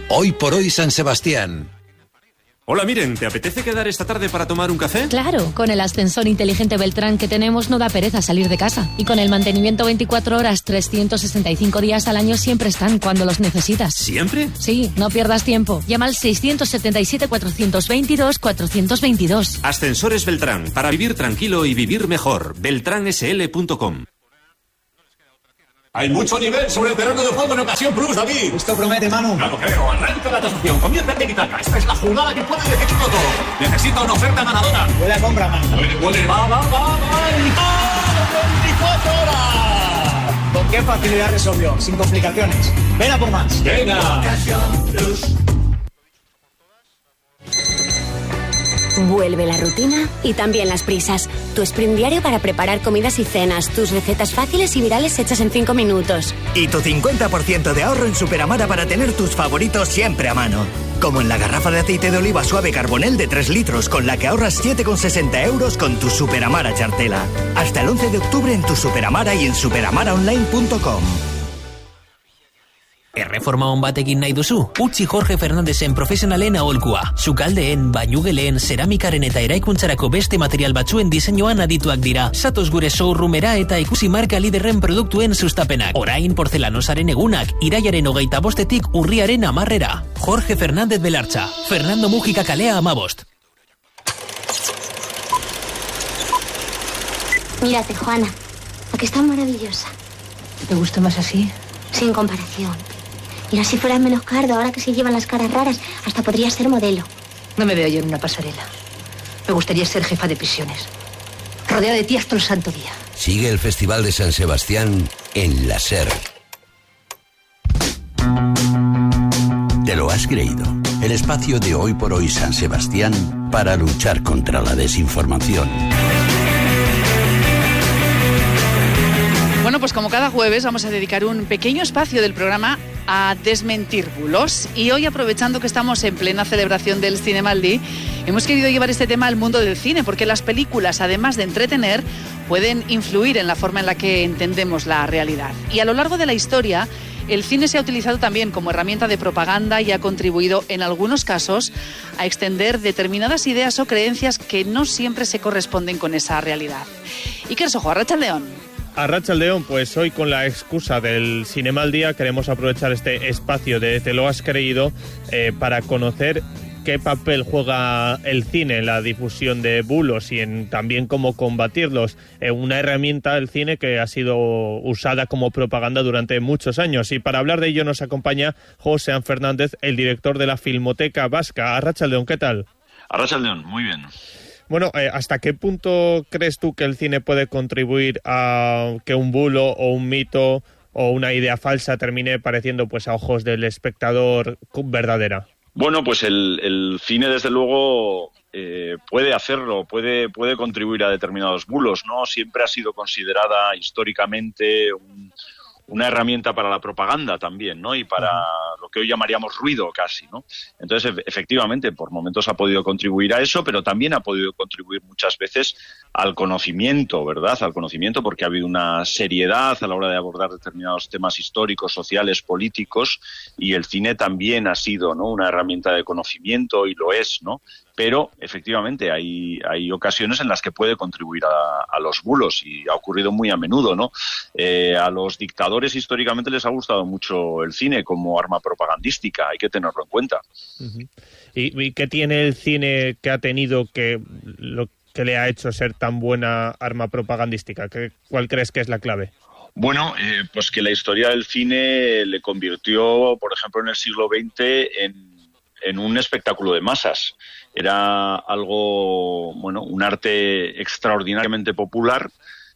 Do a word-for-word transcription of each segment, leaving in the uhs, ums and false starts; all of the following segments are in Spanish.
Hoy por hoy San Sebastián. Hola, miren, ¿te apetece quedar esta tarde para tomar un café? Claro, con el ascensor inteligente Beltrán que tenemos no da pereza salir de casa. Y con el mantenimiento veinticuatro horas, trescientos sesenta y cinco días al año siempre están cuando los necesitas. ¿Siempre? Sí, no pierdas tiempo. Llama al seiscientos setenta y siete, cuatrocientos veintidós, cuatrocientos veintidós. Ascensores Beltrán, para vivir tranquilo y vivir mejor. beltrán s l punto com. Hay mucho nivel sobre el terreno de juego en Ocasión Plus, David. Esto promete, Manu. No lo creo. Arranca la tasación. Comienza el tiki-taka. Esta es la jugada que puede decidirlo todo. Necesito una oferta ganadora. Huele a compra, Manu. Huele, huele. Va, va, va, va. veinticuatro horas. ¿Con qué facilidad resolvió? Sin complicaciones. Ven a por más. Venga. Ocasión Plus. Vuelve la rutina y también las prisas. Tu sprint diario para preparar comidas y cenas. Tus recetas fáciles y virales hechas en cinco minutos. Y tu cincuenta por ciento de ahorro en Superamara para tener tus favoritos siempre a mano. Como en la garrafa de aceite de oliva suave Carbonel de tres litros, con la que ahorras siete con sesenta euros con tu Superamara Chartela. Hasta el once de octubre en tu Superamara y en superamara online punto com. Erreforma on batekin nahi duzu? Utzi Jorge Fernandezen profesionalen aholkua. Sukaldeen, bainugelen, zeramikaren eta eraikuntzarako beste material batzuen diseinuan adituak dira. Zatoz gure showroomera eta ikusi marka liderren produktuen sustapenak. Orain portelanosaren egunak, iraiaren hogeita bostetik urriaren amarrera. Jorge Fernández Belartza. Fernando Mújica kalea amabost. Mírate, Juana. Aquí está maravillosa. ¿Te gusta más así? Sin comparación. Mira, si fueras menos cardo, ahora que se llevan las caras raras, hasta podría ser modelo. No me veo yo en una pasarela. Me gustaría ser jefa de prisiones. Rodeada de tías todo el santo día. Sigue el Festival de San Sebastián en la SER. Te lo has creído. El espacio de Hoy por Hoy San Sebastián para luchar contra la desinformación. Bueno, pues como cada jueves vamos a dedicar un pequeño espacio del programa a desmentir bulos. Y hoy, aprovechando que estamos en plena celebración del Cinemaldi, hemos querido llevar este tema al mundo del cine, porque las películas, además de entretener, pueden influir en la forma en la que entendemos la realidad. Y a lo largo de la historia, el cine se ha utilizado también como herramienta de propaganda y ha contribuido, en algunos casos, a extender determinadas ideas o creencias que no siempre se corresponden con esa realidad. Iker Sojo, arratsaldeon. Arratsaldeon, pues hoy con la excusa del Cinemaldi queremos aprovechar este espacio de Te lo has creído eh, para conocer qué papel juega el cine en la difusión de bulos y en también cómo combatirlos. Eh, una herramienta del cine que ha sido usada como propaganda durante muchos años. Y para hablar de ello nos acompaña Josean Fernández, el director de la Filmoteca Vasca. Arratsaldeon, ¿qué tal? Arratsaldeon, muy bien. Bueno, eh, ¿hasta qué punto crees tú que el cine puede contribuir a que un bulo o un mito o una idea falsa termine pareciendo, pues, a ojos del espectador verdadera? Bueno, pues el, el cine, desde luego, eh, puede hacerlo, puede, puede contribuir a determinados bulos, ¿no? Siempre ha sido considerada históricamente un... una herramienta para la propaganda también, ¿no? Y para lo que hoy llamaríamos ruido casi, ¿no? Entonces, efectivamente, por momentos ha podido contribuir a eso, pero también ha podido contribuir muchas veces al conocimiento, ¿verdad? Al conocimiento, porque ha habido una seriedad a la hora de abordar determinados temas históricos, sociales, políticos, y el cine también ha sido, ¿no?, una herramienta de conocimiento, y lo es, ¿no? Pero, efectivamente, hay, hay ocasiones en las que puede contribuir a, a los bulos, y ha ocurrido muy a menudo, ¿no? Eh, a los dictadores históricamente les ha gustado mucho el cine como arma propagandística, hay que tenerlo en cuenta. Uh-huh. ¿Y, y qué tiene el cine que ha tenido que lo que le ha hecho ser tan buena arma propagandística? ¿Qué, ¿Cuál crees que es la clave? Bueno, eh, pues que la historia del cine le convirtió, por ejemplo, en el siglo veinte en, en un espectáculo de masas. Era algo, bueno, un arte extraordinariamente popular,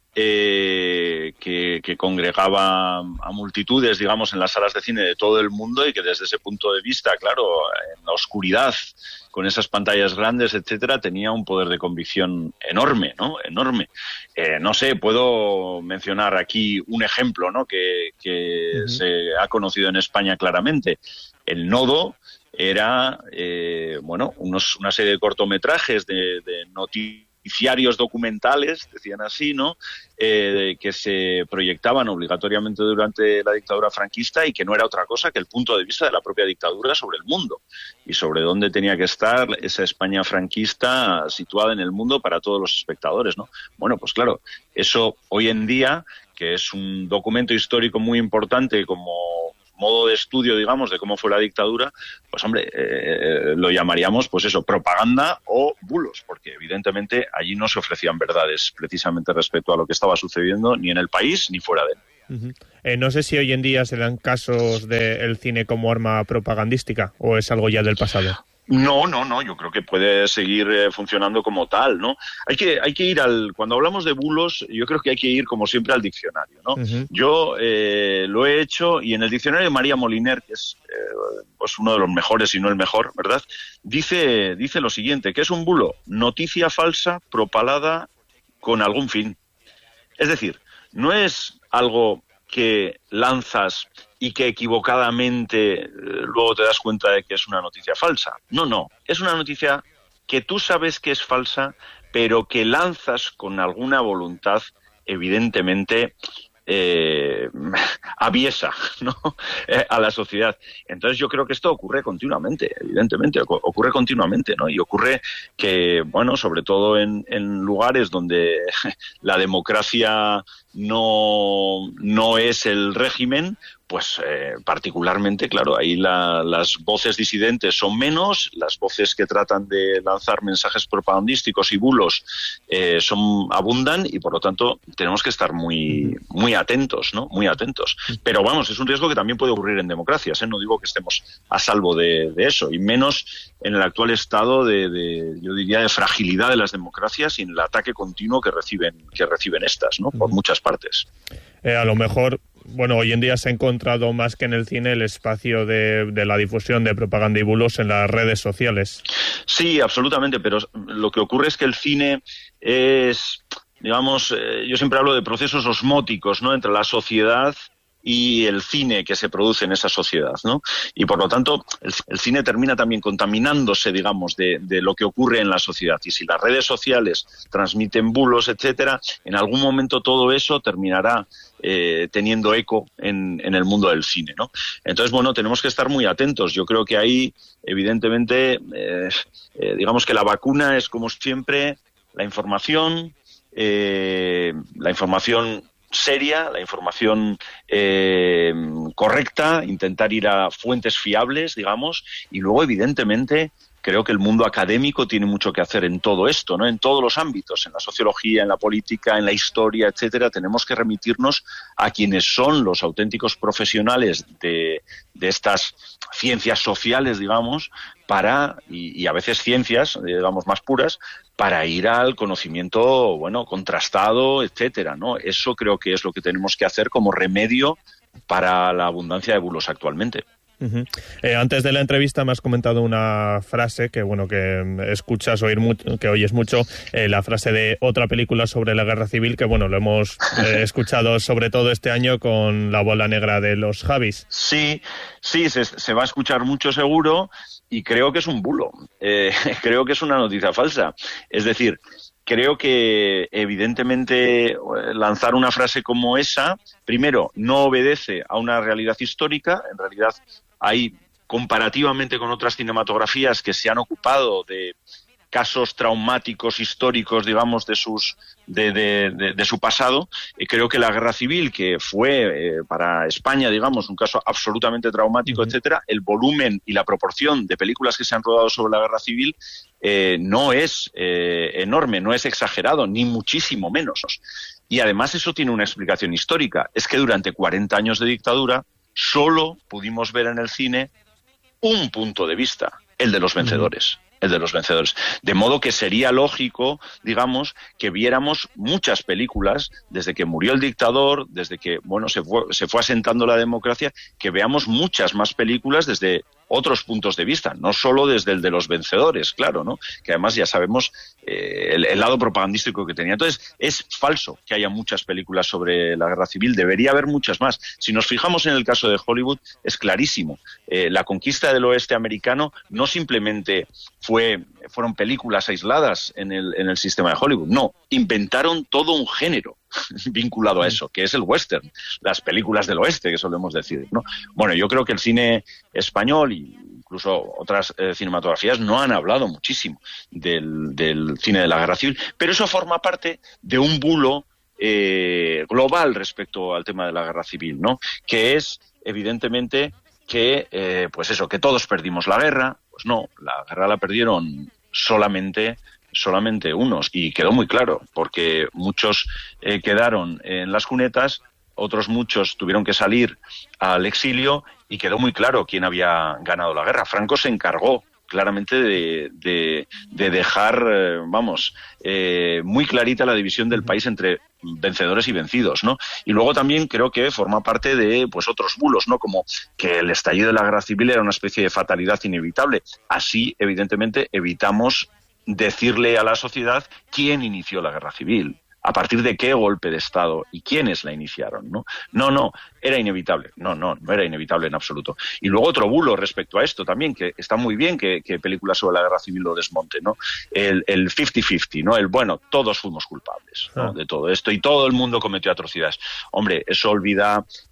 eh, que, que congregaba a multitudes, digamos, en las salas de cine de todo el mundo, y que desde ese punto de vista, claro, en la oscuridad, con esas pantallas grandes, etcétera, tenía un poder de convicción enorme, ¿no? Enorme. Eh, no sé, puedo mencionar aquí un ejemplo, ¿no?, que, que uh-huh. se ha conocido en España claramente. El Nodo era, eh, bueno, unos, una serie de cortometrajes de, de noticias noticiarios documentales, decían así, ¿no? Eh, que se proyectaban obligatoriamente durante la dictadura franquista y que no era otra cosa que el punto de vista de la propia dictadura sobre el mundo y sobre dónde tenía que estar esa España franquista situada en el mundo para todos los espectadores, ¿no? Bueno, pues claro, eso hoy en día, que es un documento histórico muy importante como modo de estudio, digamos, de cómo fue la dictadura, pues hombre, eh, lo llamaríamos, pues eso, propaganda o bulos, porque evidentemente allí no se ofrecían verdades precisamente respecto a lo que estaba sucediendo ni en el país ni fuera de él. Uh-huh. Eh, no sé si hoy en día se dan casos del cine como arma propagandística o es algo ya del pasado. No, no, no, yo creo que puede seguir eh, funcionando como tal, ¿no? Hay que, hay que ir al, cuando hablamos de bulos, yo creo que hay que ir como siempre al diccionario, ¿no? Uh-huh. Yo eh, lo he hecho y en el diccionario de María Moliner, que es eh, pues uno de los mejores y no el mejor, ¿verdad? Dice, dice lo siguiente, ¿qué es un bulo? Noticia falsa propalada con algún fin. Es decir, no es algo que lanzas y que equivocadamente eh, luego te das cuenta de que es una noticia falsa. No, no, es una noticia que tú sabes que es falsa, pero que lanzas con alguna voluntad evidentemente eh, aviesa, ¿no? eh, a la sociedad. Entonces yo creo que esto ocurre continuamente, evidentemente, ocurre continuamente, ¿no? Y ocurre que, bueno, sobre todo en, en lugares donde la democracia no, no es el régimen, pues eh, particularmente, claro, ahí la, las voces disidentes son menos, las voces que tratan de lanzar mensajes propagandísticos y bulos eh, son abundan y por lo tanto tenemos que estar muy muy atentos, ¿no? Muy atentos. Pero vamos, es un riesgo que también puede ocurrir en democracias, ¿eh? No digo que estemos a salvo de, de eso, y menos en el actual estado de, de, yo diría, de fragilidad de las democracias y en el ataque continuo que reciben que reciben estas, ¿no? Por muchas partes. Eh, a lo mejor, bueno, hoy en día se ha encontrado más que en el cine el espacio de, de la difusión de propaganda y bulos en las redes sociales. Sí, absolutamente, pero lo que ocurre es que el cine es, digamos, eh, yo siempre hablo de procesos osmóticos, ¿no?, entre la sociedad y el cine que se produce en esa sociedad, ¿no? Y por lo tanto, el, el cine termina también contaminándose, digamos, de, de lo que ocurre en la sociedad. Y si las redes sociales transmiten bulos, etcétera, en algún momento todo eso terminará eh, teniendo eco en, en el mundo del cine, ¿no? Entonces, bueno, tenemos que estar muy atentos. Yo creo que ahí, evidentemente, eh, eh, digamos que la vacuna es, como siempre, la información, eh, la información seria, la información eh, correcta, intentar ir a fuentes fiables, digamos, y luego, evidentemente, creo que el mundo académico tiene mucho que hacer en todo esto, ¿no? En todos los ámbitos, en la sociología, en la política, en la historia, etcétera. Tenemos que remitirnos a quienes son los auténticos profesionales de, de estas ciencias sociales, digamos, para, y, y a veces ciencias, digamos, más puras, para ir al conocimiento, bueno, contrastado, etcétera, ¿no? Eso creo que es lo que tenemos que hacer como remedio para la abundancia de bulos actualmente. Uh-huh. Eh, antes de la entrevista me has comentado una frase que, bueno, que escuchas oír mucho, que oyes mucho, eh, la frase de otra película sobre la guerra civil, que, bueno, lo hemos eh, escuchado sobre todo este año con La bola negra de los Javis. Sí, sí, se, se va a escuchar mucho seguro y creo que es un bulo, eh, creo que es una noticia falsa. Es decir, creo que evidentemente lanzar una frase como esa, primero, no obedece a una realidad histórica. En realidad hay, comparativamente con otras cinematografías que se han ocupado de casos traumáticos históricos, digamos, de sus de, de, de, de su pasado, eh, creo que la guerra civil, que fue eh, para España, digamos, un caso absolutamente traumático, uh-huh. etcétera, el volumen y la proporción de películas que se han rodado sobre la guerra civil eh, no es eh, enorme, no es exagerado, ni muchísimo menos. Y además eso tiene una explicación histórica. Es que durante cuarenta años de dictadura solo pudimos ver en el cine un punto de vista, el de los vencedores. Uh-huh. El de los vencedores. De modo que sería lógico, digamos, que viéramos muchas películas desde que murió el dictador, desde que, bueno, se fue, se fue asentando la democracia, que veamos muchas más películas desde otros puntos de vista, no solo desde el de los vencedores, claro, ¿no? Que además ya sabemos eh, el, el lado propagandístico que tenía. Entonces, es falso que haya muchas películas sobre la guerra civil, debería haber muchas más. Si nos fijamos en el caso de Hollywood, es clarísimo. Eh, la conquista del oeste americano no simplemente fue, fueron películas aisladas en el, en el sistema de Hollywood, no, inventaron todo un género vinculado a eso, que es el western, las películas del oeste, que solemos decir, ¿no? Bueno, yo creo que el cine español y incluso otras eh, cinematografías no han hablado muchísimo del, del cine de la guerra civil, pero eso forma parte de un bulo eh, global respecto al tema de la guerra civil, ¿no? Que es, evidentemente, que, eh, pues eso, que todos perdimos la guerra. Pues no, la guerra la perdieron solamente solamente unos, y quedó muy claro, porque muchos eh, quedaron en las cunetas, otros muchos tuvieron que salir al exilio, y quedó muy claro quién había ganado la guerra. Franco se encargó claramente de, de, de dejar, eh, vamos, eh, muy clarita la división del país entre vencedores y vencidos, ¿no? Y luego también creo que forma parte de, pues, otros bulos, ¿no? Como que el estallido de la guerra civil era una especie de fatalidad inevitable. Así, evidentemente, evitamos decirle a la sociedad quién inició la guerra civil, a partir de qué golpe de Estado y quiénes la iniciaron, ¿no? No, no, era inevitable. No, no, no era inevitable en absoluto. Y luego otro bulo respecto a esto también, que está muy bien que, que películas sobre la guerra civil lo desmonte, ¿no? El, el cincuenta cincuenta, ¿no? El, bueno, todos fuimos culpables, ¿no? De todo esto, y todo el mundo cometió atrocidades. Hombre, eso olvida